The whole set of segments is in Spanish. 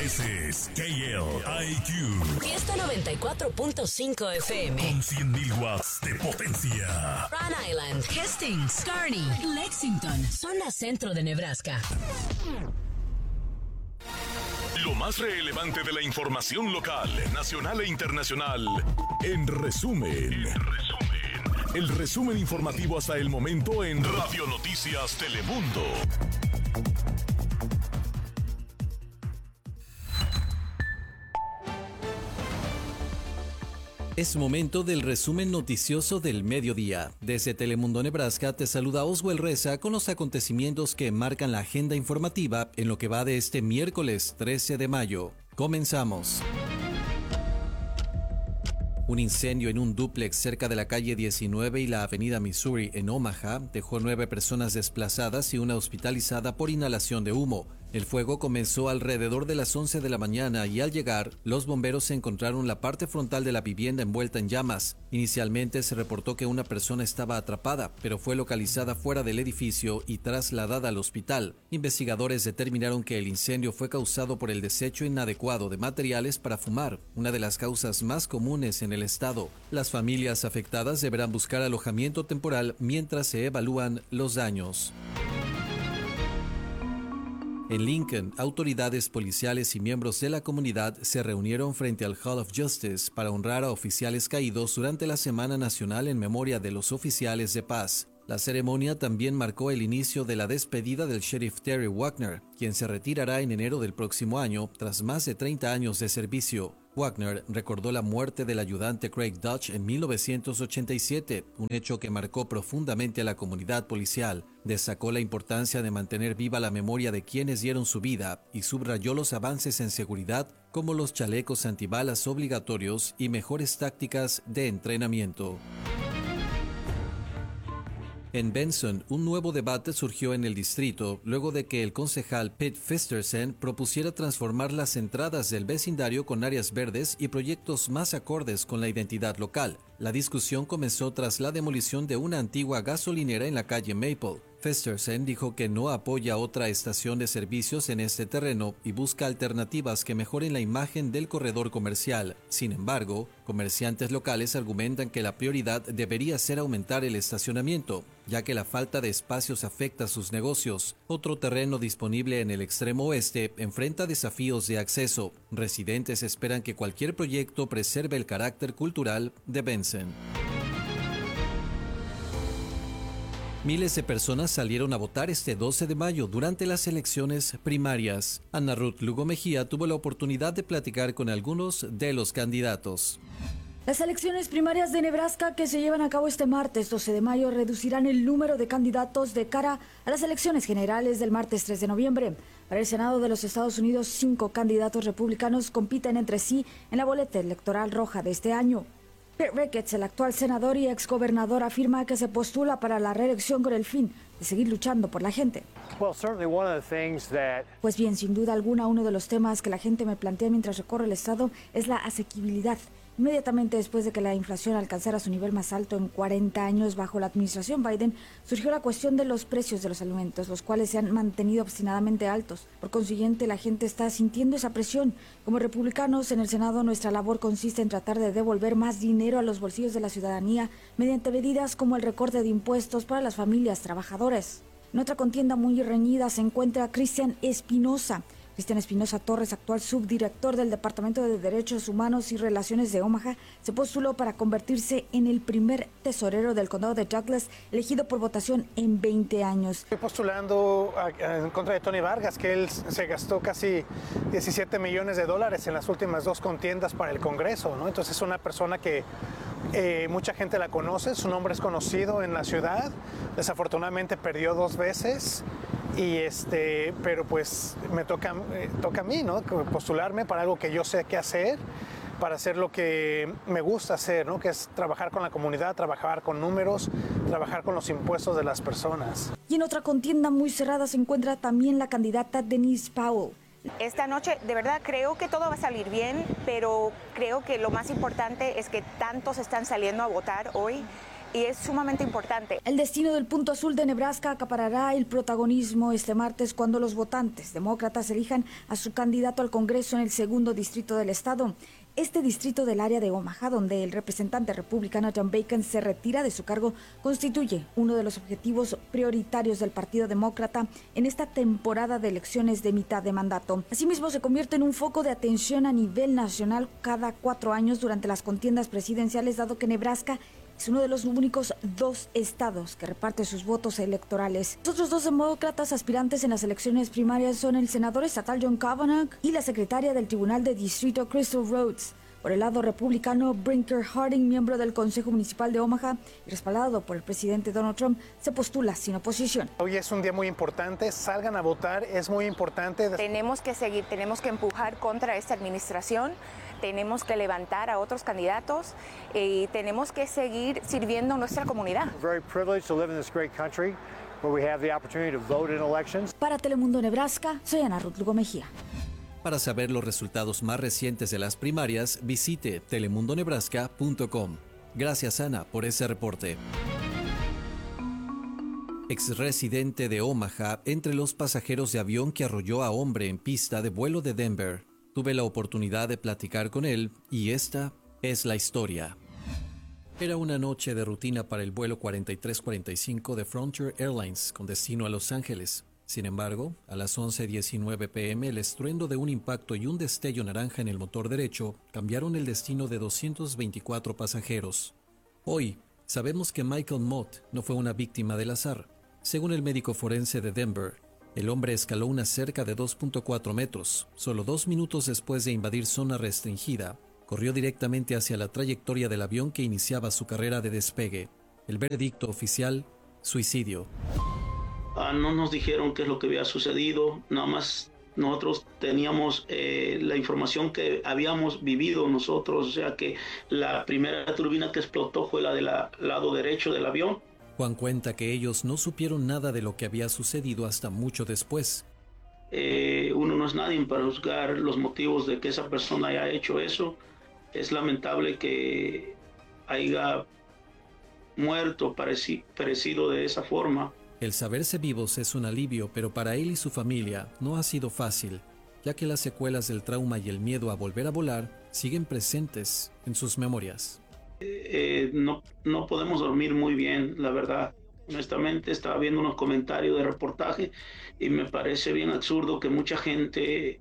Ese es KLIQ. Fiesta 94.5 FM. Con 100.000 watts de potencia. Rhode Island, Hastings, Kearney, Lexington, zona centro de Nebraska. Lo más relevante de la información local, nacional e internacional. En resumen. El resumen informativo hasta el momento en Radio Noticias Telemundo. Es momento del resumen noticioso del mediodía. Desde Telemundo Nebraska te saluda Oswald Reza con los acontecimientos que marcan la agenda informativa en lo que va de este miércoles 13 de mayo. Comenzamos. Un incendio en un dúplex cerca de la calle 19 y la avenida Missouri en Omaha dejó 9 personas desplazadas y una hospitalizada por inhalación de humo. El fuego comenzó alrededor de las 11 de la mañana y al llegar, los bomberos encontraron la parte frontal de la vivienda envuelta en llamas. Inicialmente se reportó que una persona estaba atrapada, pero fue localizada fuera del edificio y trasladada al hospital. Investigadores determinaron que el incendio fue causado por el desecho inadecuado de materiales para fumar, una de las causas más comunes en el estado. Las familias afectadas deberán buscar alojamiento temporal mientras se evalúan los daños. En Lincoln, autoridades policiales y miembros de la comunidad se reunieron frente al Hall of Justice para honrar a oficiales caídos durante la Semana Nacional en memoria de los oficiales de paz. La ceremonia también marcó el inicio de la despedida del sheriff Terry Wagner, quien se retirará en enero del próximo año tras más de 30 años de servicio. Wagner recordó la muerte del ayudante Craig Dutch en 1987, un hecho que marcó profundamente a la comunidad policial. Destacó la importancia de mantener viva la memoria de quienes dieron su vida y subrayó los avances en seguridad como los chalecos antibalas obligatorios y mejores tácticas de entrenamiento. En Benson, un nuevo debate surgió en el distrito luego de que el concejal Pete Festersen propusiera transformar las entradas del vecindario con áreas verdes y proyectos más acordes con la identidad local. La discusión comenzó tras la demolición de una antigua gasolinera en la calle Maple. Festersen dijo que no apoya otra estación de servicios en este terreno y busca alternativas que mejoren la imagen del corredor comercial. Sin embargo, comerciantes locales argumentan que la prioridad debería ser aumentar el estacionamiento, ya que la falta de espacios afecta a sus negocios. Otro terreno disponible en el extremo oeste enfrenta desafíos de acceso. Residentes esperan que cualquier proyecto preserve el carácter cultural de Benson. Miles de personas salieron a votar este 12 de mayo durante las elecciones primarias. Ana Ruth Lugo Mejía tuvo la oportunidad de platicar con algunos de los candidatos. Las elecciones primarias de Nebraska que se llevan a cabo este martes 12 de mayo reducirán el número de candidatos de cara a las elecciones generales del martes 3 de noviembre. Para el Senado de los Estados Unidos, 5 candidatos republicanos compiten entre sí en la boleta electoral roja de este año. Pete Ricketts, el actual senador y exgobernador, afirma que se postula para la reelección con el fin de seguir luchando por la gente. Pues bien, sin duda alguna, uno de los temas que la gente me plantea mientras recorre el estado es la asequibilidad. Inmediatamente después de que la inflación alcanzara su nivel más alto en 40 años bajo la administración Biden, surgió la cuestión de los precios de los alimentos, los cuales se han mantenido obstinadamente altos. Por consiguiente, la gente está sintiendo esa presión. Como republicanos en el Senado, nuestra labor consiste en tratar de devolver más dinero a los bolsillos de la ciudadanía mediante medidas como el recorte de impuestos para las familias trabajadoras. En otra contienda muy reñida se encuentra Cristian Espinosa. Cristian Espinosa Torres, actual subdirector del Departamento de Derechos Humanos y Relaciones de Omaha, se postuló para convertirse en el primer tesorero del condado de Douglas, elegido por votación en 20 años. Estoy postulando en contra de Tony Vargas, que él se gastó casi $17 millones en las últimas 2 contiendas para el Congreso, ¿no? Entonces es una persona que mucha gente la conoce, su nombre es conocido en la ciudad, desafortunadamente perdió 2 veces. Pero pues me toca a mí, ¿no? Postularme para algo que yo sé qué hacer, para hacer lo que me gusta hacer, ¿no? Que es trabajar con la comunidad, trabajar con números, trabajar con los impuestos de las personas. Y en otra contienda muy cerrada se encuentra también la candidata Denise Powell. Esta noche, de verdad, creo que todo va a salir bien, pero creo que lo más importante es que tantos están saliendo a votar hoy. y es sumamente importante. El destino del punto azul de Nebraska acaparará el protagonismo este martes cuando los votantes demócratas elijan a su candidato al Congreso en el segundo distrito del estado. Este distrito del área de Omaha, donde el representante republicano John Bacon se retira de su cargo, constituye uno de los objetivos prioritarios del Partido Demócrata en esta temporada de elecciones de mitad de mandato. Asimismo, se convierte en un foco de atención a nivel nacional cada 4 años durante las contiendas presidenciales, dado que Nebraska es uno de los únicos 2 estados que reparte sus votos electorales. Los otros 2 demócratas aspirantes en las elecciones primarias son el senador estatal John Kavanagh y la secretaria del Tribunal de Distrito Crystal Rhodes. Por el lado republicano, Brinker Harding, miembro del Consejo Municipal de Omaha y respaldado por el presidente Donald Trump, se postula sin oposición. Hoy es un día muy importante, salgan a votar, es muy importante. Tenemos que seguir, tenemos que empujar contra esta administración, tenemos que levantar a otros candidatos y tenemos que seguir sirviendo a nuestra comunidad. Para Telemundo Nebraska, soy Ana Ruth Lugo Mejía. Para saber los resultados más recientes de las primarias, visite telemundonebraska.com. Gracias, Ana, por ese reporte. Exresidente de Omaha, entre los pasajeros de avión que arrolló a hombre en pista de vuelo de Denver. Tuve la oportunidad de platicar con él y esta es la historia. Era una noche de rutina para el vuelo 4345 de Frontier Airlines con destino a Los Ángeles. Sin embargo, a las 11:19 p.m. el estruendo de un impacto y un destello naranja en el motor derecho cambiaron el destino de 224 pasajeros. Hoy, sabemos que Michael Mott no fue una víctima del azar. Según el médico forense de Denver, el hombre escaló una cerca de 2.4 metros. Solo 2 minutos después de invadir zona restringida, corrió directamente hacia la trayectoria del avión que iniciaba su carrera de despegue. El veredicto oficial: suicidio. No nos dijeron qué es lo que había sucedido, nada más nosotros teníamos la información que habíamos vivido nosotros, o sea que la primera turbina que explotó fue la del lado derecho del avión. Juan cuenta que ellos no supieron nada de lo que había sucedido hasta mucho después. Uno no es nadie para juzgar los motivos de que esa persona haya hecho eso. Es lamentable que haya muerto, perecido de esa forma. El saberse vivos es un alivio, pero para él y su familia no ha sido fácil, ya que las secuelas del trauma y el miedo a volver a volar siguen presentes en sus memorias. No podemos dormir muy bien, la verdad. Honestamente, estaba viendo unos comentarios de reportaje y me parece bien absurdo que mucha gente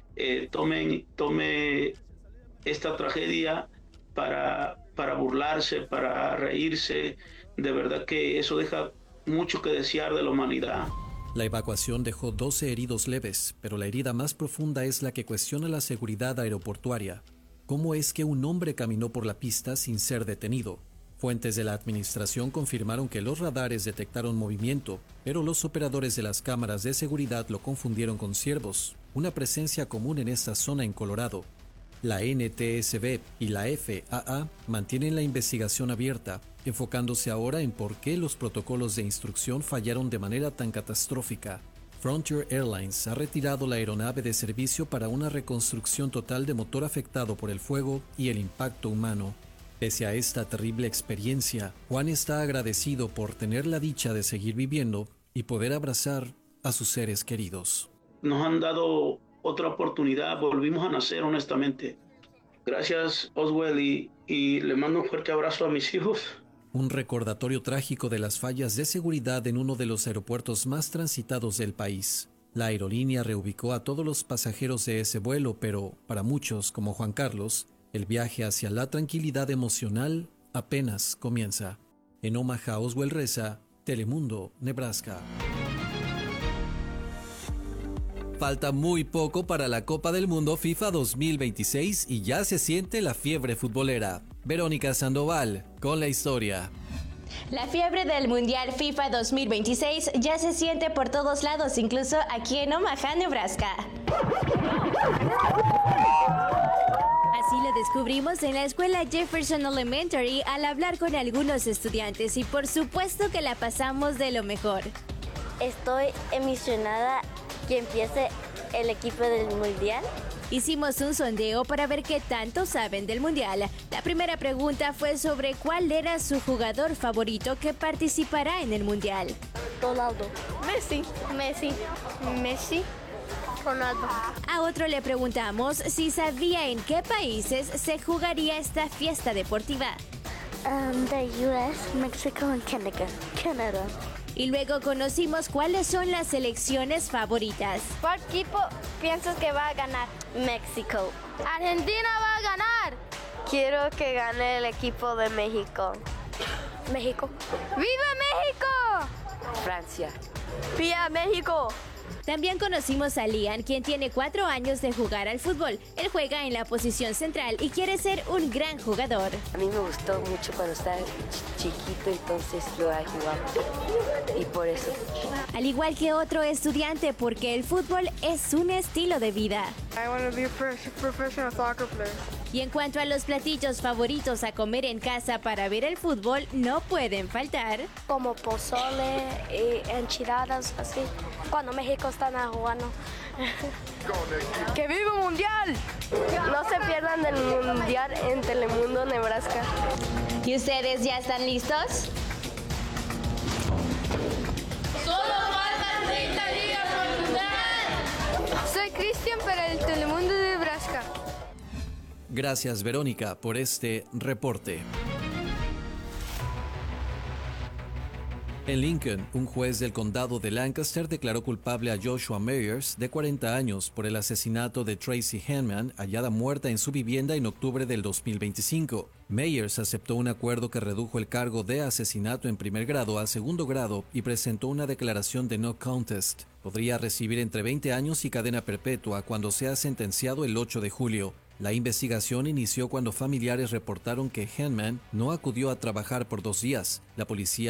tome esta tragedia para burlarse, para reírse. De verdad que eso deja mucho que desear de la humanidad. La evacuación dejó 12 heridos leves, pero la herida más profunda es la que cuestiona la seguridad aeroportuaria. ¿Cómo es que un hombre caminó por la pista sin ser detenido? Fuentes de la administración confirmaron que los radares detectaron movimiento, pero los operadores de las cámaras de seguridad lo confundieron con ciervos, una presencia común en esta zona en Colorado. La NTSB y la FAA mantienen la investigación abierta, enfocándose ahora en por qué los protocolos de instrucción fallaron de manera tan catastrófica. Frontier Airlines ha retirado la aeronave de servicio para una reconstrucción total de motor afectado por el fuego y el impacto humano. Pese a esta terrible experiencia, Juan está agradecido por tener la dicha de seguir viviendo y poder abrazar a sus seres queridos. Nos han dado otra oportunidad, volvimos a nacer honestamente. Gracias, Oswald, y le mando un fuerte abrazo a mis hijos. Un recordatorio trágico de las fallas de seguridad en uno de los aeropuertos más transitados del país. La aerolínea reubicó a todos los pasajeros de ese vuelo, pero para muchos, como Juan Carlos, el viaje hacia la tranquilidad emocional apenas comienza. En Omaha, Oswald Reza, Telemundo, Nebraska. Falta muy poco para la Copa del Mundo FIFA 2026 y ya se siente la fiebre futbolera. Verónica Sandoval, con la historia. La fiebre del Mundial FIFA 2026 ya se siente por todos lados, incluso aquí en Omaha, Nebraska. Así lo descubrimos en la escuela Jefferson Elementary al hablar con algunos estudiantes y por supuesto que la pasamos de lo mejor. Estoy emocionada que empiece el equipo del Mundial. Hicimos un sondeo para ver qué tanto saben del Mundial. La primera pregunta fue sobre cuál era su jugador favorito que participará en el Mundial. Ronaldo. Messi. Ronaldo. A otro le preguntamos si sabía en qué países se jugaría esta fiesta deportiva. The US, Mexico and Canada. Y luego conocimos cuáles son las selecciones favoritas. ¿Cuál equipo piensas que va a ganar? México. Argentina va a ganar. Quiero que gane el equipo de México. México. ¡Viva México! Francia. ¡Viva México! También conocimos a Liam, quien tiene 4 años de jugar al fútbol. Él juega en la posición central y quiere ser un gran jugador. A mí me gustó mucho cuando estaba chiquito, entonces lo he jugado. Y por eso. Al igual que otro estudiante, porque el fútbol es un estilo de vida. I want to be a professional soccer player. Y en cuanto a los platillos favoritos a comer en casa para ver el fútbol, no pueden faltar. Como pozole y enchiladas, así. Cuando México está jugando. ¡Que viva el Mundial! No se pierdan del Mundial en Telemundo, Nebraska. ¿Y ustedes ya están listos? ¡Solo faltan 30 días para el Mundial! Soy Cristian para el Telemundo de Nebraska. Gracias, Verónica, por este reporte. En Lincoln, un juez del condado de Lancaster declaró culpable a Joshua Meyers, de 40 años, por el asesinato de Tracy Hanman, hallada muerta en su vivienda en octubre del 2025. Meyers aceptó un acuerdo que redujo el cargo de asesinato en primer grado a segundo grado y presentó una declaración de no contest. Podría recibir entre 20 años y cadena perpetua cuando sea sentenciado el 8 de julio. La investigación inició cuando familiares reportaron que Hanman no acudió a trabajar por 2 días. La policía